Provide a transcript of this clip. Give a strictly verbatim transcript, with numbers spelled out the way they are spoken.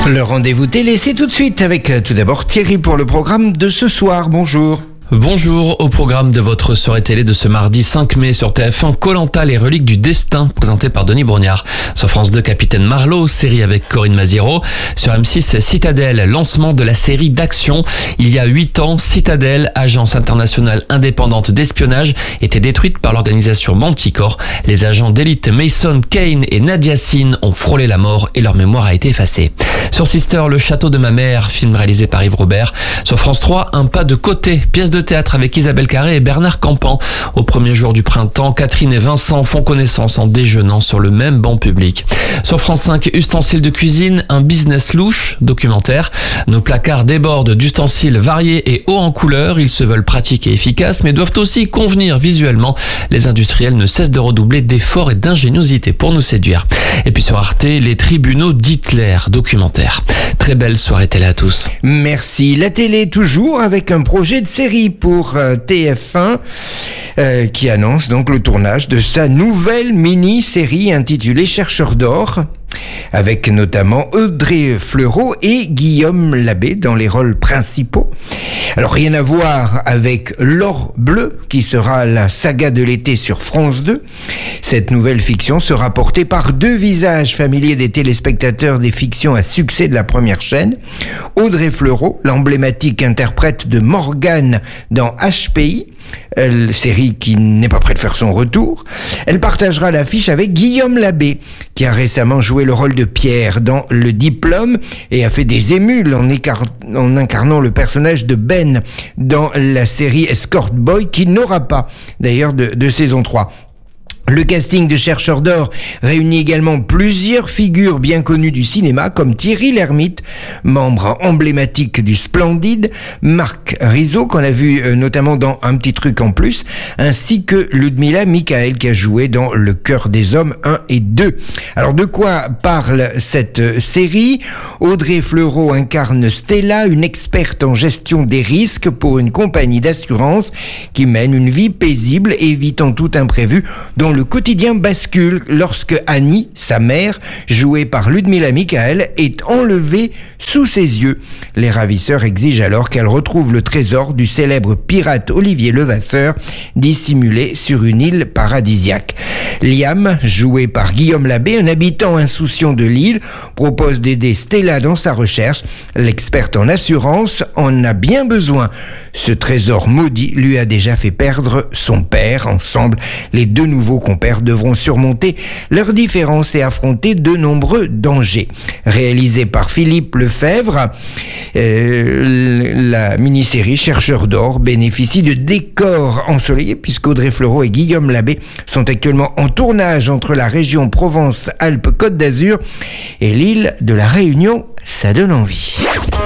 Le rendez-vous télé, c'est tout de suite avec euh, tout d'abord Thierry pour le programme de ce soir. Bonjour. Bonjour, au programme de votre soirée télé de ce mardi cinq mai sur T F un, Koh-Lanta, les reliques du destin, présenté par Denis Brognard. Sur France deux, Capitaine Marlowe, série avec Corinne Maziero. Sur M six, Citadel, lancement de la série d'action. Il y a huit ans, Citadel, agence internationale indépendante d'espionnage, était détruite par l'organisation Manticore. Les agents d'élite Mason, Kane et Nadia Sin ont frôlé la mort et leur mémoire a été effacée. Sur Sister, Le château de ma mère, film réalisé par Yves Robert. Sur France trois, Un pas de côté, pièce de théâtre avec Isabelle Carré et Bernard Campan. Au premier jour du printemps, Catherine et Vincent font connaissance en déjeunant sur le même banc public. Sur France cinq, Ustensiles de cuisine, un business louche, documentaire. Nos placards débordent d'ustensiles variés et hauts en couleur. Ils se veulent pratiques et efficaces, mais doivent aussi convenir visuellement. Les industriels ne cessent de redoubler d'efforts et d'ingéniosité pour nous séduire. Et puis sur Arte, Les tribunaux d'Hitler, documentaire. Très belle soirée télé à tous. Merci. La télé toujours avec un projet de série pour euh, T F un euh, qui annonce donc le tournage de sa nouvelle mini-série intitulée Chercheurs d'or, avec notamment Audrey Fleurot et Guillaume Labbé dans les rôles principaux. Alors rien à voir avec L'Or bleu, qui sera la saga de l'été sur France deux. Cette nouvelle fiction sera portée par deux visages familiers des téléspectateurs des fictions à succès de la première chaîne. Audrey Fleurot, l'emblématique interprète de Morgane dans H P I, Euh, série qui n'est pas près de faire son retour. Elle partagera l'affiche avec Guillaume Labbé, qui a récemment joué le rôle de Pierre dans Le Diplôme et a fait des émules en, écar- en incarnant le personnage de Ben dans la série Escort Boy, qui n'aura pas d'ailleurs de, de saison trois. Le casting de Chercheurs d'or réunit également plusieurs figures bien connues du cinéma, comme Thierry Lhermitte, membre emblématique du Splendide, Marc Rizzo, qu'on a vu notamment dans Un petit truc en plus, ainsi que Ludmilla Michael, qui a joué dans Le cœur des hommes un et deux. Alors de quoi parle cette série ? Audrey Fleurot incarne Stella, une experte en gestion des risques pour une compagnie d'assurance qui mène une vie paisible, évitant tout imprévu, dont le quotidien bascule lorsque Annie, sa mère, jouée par Ludmilla Michael, est enlevée sous ses yeux. Les ravisseurs exigent alors qu'elle retrouve le trésor du célèbre pirate Olivier Levasseur, dissimulé sur une île paradisiaque. Liam, joué par Guillaume Labbé, un habitant insouciant de l'île, propose d'aider Stella dans sa recherche. L'experte en assurance en a bien besoin. Ce trésor maudit lui a déjà fait perdre son père. Ensemble, les deux nouveaux compères devront surmonter leurs différences et affronter de nombreux dangers. Réalisé par Philippe Lefebvre, euh, la mini-série Chercheurs d'or bénéficie de décors ensoleillés, puisqu'Audrey Fleurot et Guillaume Labbé sont actuellement en tournage entre la région Provence-Alpes-Côte d'Azur et l'île de la Réunion. Ça donne envie.